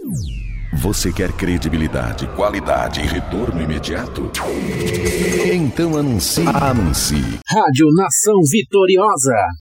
Você quer credibilidade, qualidade e retorno imediato? Então anuncie. Rádio Nação Vitoriosa.